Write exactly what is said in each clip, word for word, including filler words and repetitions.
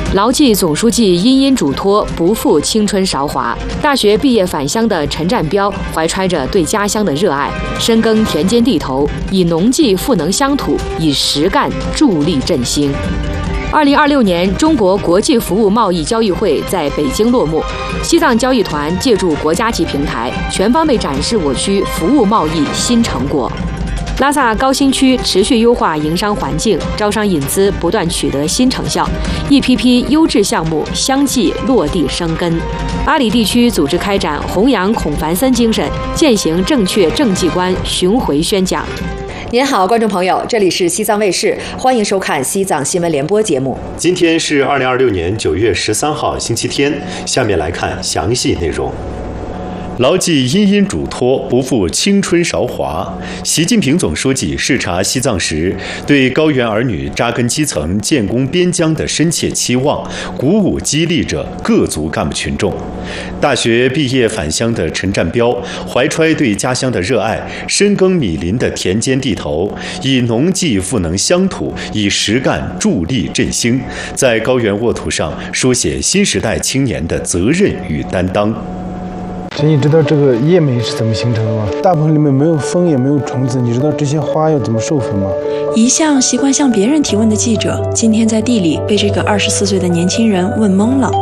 牢记总书记殷殷嘱托，不负青春韶华。大学毕业返乡的陈占标怀揣着对家乡的热爱，深耕田间地头，以农技赋能乡土，以实干助力振兴。二零二六年中国国际服务贸易交易会在北京落幕，西藏交易团借助国家级平台，全方位展示我区服务贸易新成果。拉萨高新区持续优化营商环境，招商引资不断取得新成效，一批批优质项目相继落地生根。阿里地区组织开展弘扬孔繁森精神，践行正确政绩观巡回宣讲。您好，观众朋友，这里是西藏卫视，欢迎收看西藏新闻联播节目。 今天是二零二六年九月十三号，星期天。下面来看详细内容。牢记殷殷嘱托，不负青春韶华。习近平总书记视察西藏时，对高原儿女扎根基层、建功边疆的深切期望，鼓舞激励着各族干部群众。大学毕业返乡的陈占标，怀揣对家乡的热爱，深耕米林的田间地头，以农技赋能乡土，以实干助力振兴，在高原沃土上书写新时代青年的责任与担当。 其实你知道这个叶霉是怎么形成的吗？大棚里面没有蜂也没有虫子，你知道这些花要怎么授粉吗？ 一向习惯向别人提问的记者，今天在地里被这个二十四岁的年轻人问懵了。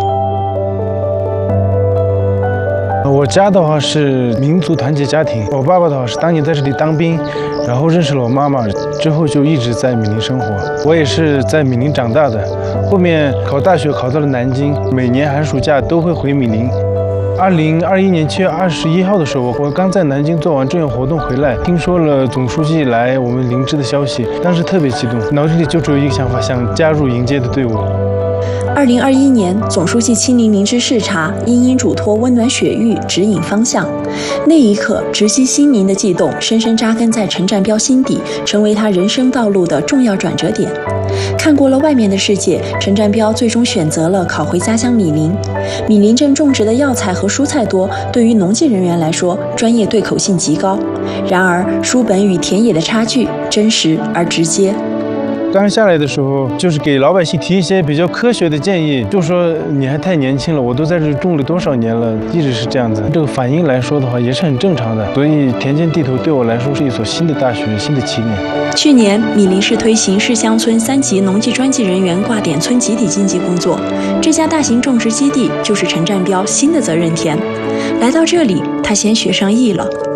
我家的话是民族团结家庭，我爸爸的话是当年在这里当兵，然后认识了我妈妈，之后就一直在米林生活。我也是在米林长大的，后面考大学考到了南京，每年寒暑假都会回米林。二零二一年七月二十一号的时候，我刚在南京做完志愿活动回来，听说了总书记来我们林芝的消息，当时特别激动，脑子里就只有一个想法，想加入迎接的队伍。 二零二一年，总书记亲临林芝视察，殷殷嘱托，温暖雪域，指引方向。那一刻，直击心灵的悸动，深深扎根在陈占标心底，成为他人生道路的重要转折点。看过了外面的世界，陈占标最终选择了考回家乡米林。米林镇种植的药材和蔬菜多，对于农技人员来说，专业对口性极高。然而，书本与田野的差距真实而直接。 刚下来的时候，就是给老百姓提一些比较科学的建议，就说你还太年轻了，我都在这种了多少年了，一直是这样子。这个反应来说的话，也是很正常的。所以田间地头对我来说是一所新的大学，新的起点。 去年，米林市推行市乡村三级农技专技人员挂点村集体经济工作，这家大型种植基地就是陈占标新的责任田。来到这里，他先学上艺了。